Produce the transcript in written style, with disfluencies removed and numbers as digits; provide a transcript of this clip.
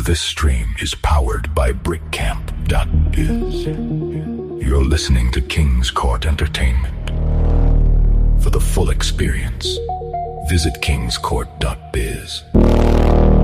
This stream is powered by BrickCamp.biz. You're listening to King's Court Entertainment. For the full experience, visit kingscourt.biz.